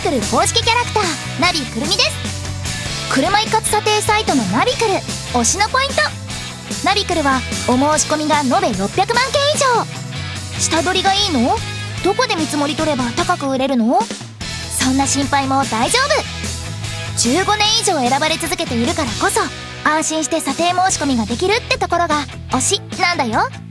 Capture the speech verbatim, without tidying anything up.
クル公式キャラクターナビくるみです。車一括査定サイトのナビクル推しのポイント。ナビクルはお申し込みが延べろっぴゃくまんけん以上。下取りがいいの？どこで見積もり取れば高く売れるの？そんな心配も大丈夫。じゅうごねん以上選ばれ続けているからこそ安心して査定申し込みができるってところが推しなんだよ。